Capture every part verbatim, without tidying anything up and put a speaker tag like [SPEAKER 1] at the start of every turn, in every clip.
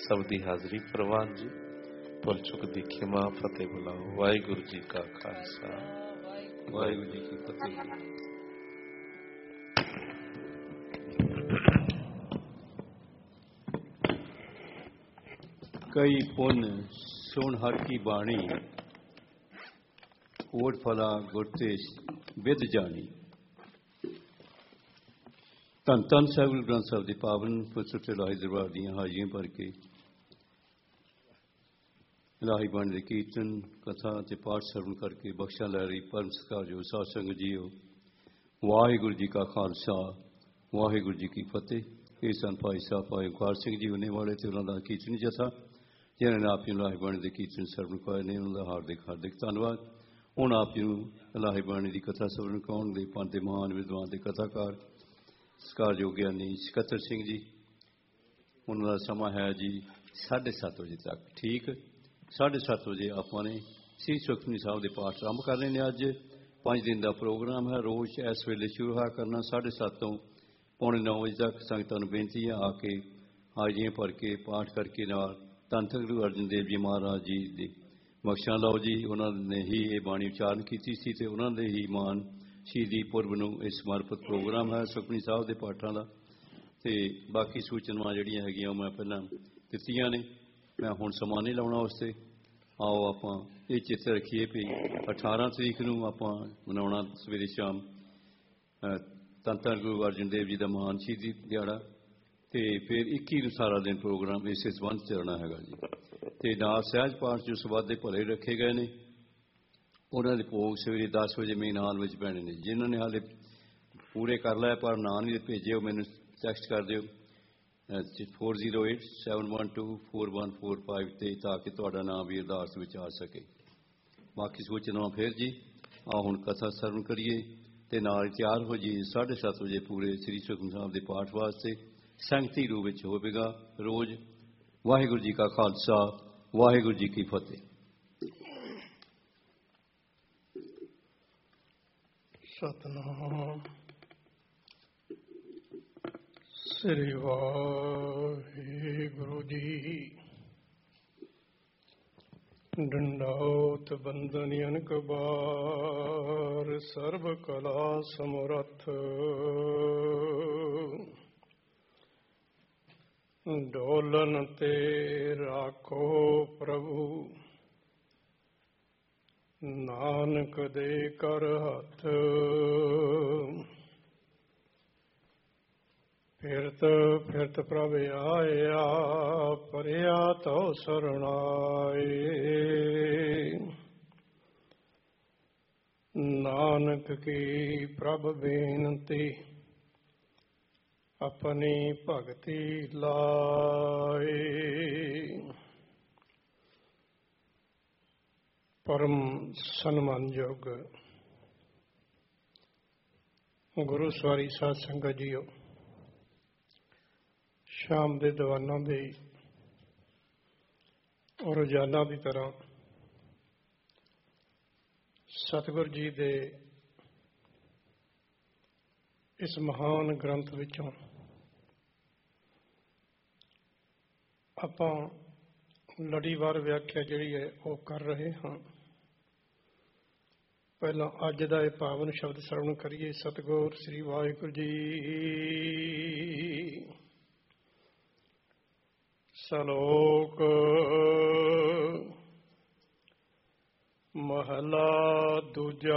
[SPEAKER 1] सब दी हाजरी प्रवान जी। भुल चुक दी खिमा फतेह बुलाओ। वाहिगुरु जी का खालसा वाहिगुरु जी की फतेह।
[SPEAKER 2] कई पुन सुन हर की बाणी, कोट फला गुरते विद जानी। धन धन साहिब गुरु ग्रंथ साहिब की पावन पुस्तक इलाही दरबार दियां हाजियां भर के इलाही बाणी दे कीर्तन कथा ते पाठ श्रवण करके बख्शा लै रही परम सत्कार जो साध संगत जीओ। वाहिगुरु जी का खालसा वाहिगुरु जी की फतेह। ये सन भाई साहब भाई ओंकार सिंह जी होने वाले थे, उन्होंने कीर्तन जथा जिन्होंने आप जी इलाही बाणी के कीर्तन श्रवण करवाए ने, उन्होंने हार्दिक हार्दिक धन्यवाद। हुण आप जी इलाही बाणी की कथा श्रवण कराउण दे पंथ दे महान विद्वान के कथाकार सत्कारयोग ज्ञानी सकत्तर सिंह जी, उन्होंने समा है जी साढ़े सत्त बजे तक। ठीक साढ़े सत्त बजे आपने श्री सुखमनी साहब के पाठ आरंभ कर रहे हैं। अज पाँच दिन का प्रोग्राम है। रोज़ इस वेले शुरू होया करना साढ़े सत्त तो पौने नौ बजे तक। संगतां नूं बेनती है आके हाजियां भर के पाठ करके नाल धन धन गुरु अर्जन देव जी महाराज जी की बख्शा लाओ जी। उन्होंने ही ये बाणी उचारण की सी ते उन्होंने ही मान शहीदी पुरब नूं इह समर्पित प्रोग्राम है सुखमनी साहब के पाठां दा। ते बाकी सूचनावां जिहड़ियां हैगियां मैं पहलां दित्तियां ने, मैं हुण समां नहीं लाउणा उसते। आओ आपां ये चित रखीए भी अठारह तरीक नूं आपां मनाउणा सवेरे शाम धन धन गुरु अर्जन देव जी का महान शहीदी दिहाड़ा, ते फिर इक्की नूं सारा दिन प्रोग्राम इस संबंध च रहना हैगा जी। ते नाल सहज पाठ जो सवादे भले रखे गए ने, उन्होंने भोग सवेरे दस बजे मेन हाल में पैने ने। जिन्होंने हाले पूरे कर लिया पर ना नहीं भेजे मैंने टैक्सट कर दो four zero eight seven one two four one four five ते, ताकि तुहाडा नाम भी अरदास में आ सके। बाकी सूचना फिर जी आ हुण कथा सरवण करिए ते नाल तैयार हो जी। साढ़े सत्त बजे पूरे श्री सुखमनी साहब के पाठ वास्ते संगती रूप में होवेगा रोज़। वाहिगुरु जी का खालसा वाहिगुरु जी की फतेह।
[SPEAKER 3] सतनाम श्री वाहिगुरु जी। डंडौत बंदन अनक बार सर्व कला समरथ। डोलन ते राखो प्रभु नानक दे कर हथ। फिरत फिरत प्रभ आया परिया तो सरणाए। नानक की प्रभ बेनती अपनी भगति लाए। परम सन्मानयोग गुरु सवारी साध संगत जीओ, शाम के दीवाना की रोजाना की तरह सतगुरु जी के इस महान ग्रंथ विचों आपां लड़ीवार व्याख्या जिहड़ी है वो कर रहे हाँ। पहला अज का यह पावन शब्द श्रवण करिए। सतगुर श्री वाहिगुरु जी। सलोक महला दूजा।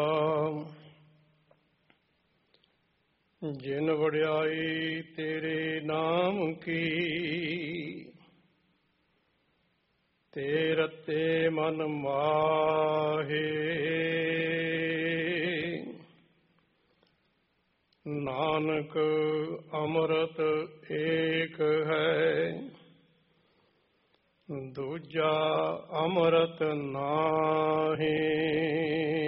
[SPEAKER 3] जिन वड्याई तेरे नाम की, तेरते मन माहे। नानक अमृत एक है, दूजा अमृत नाहे।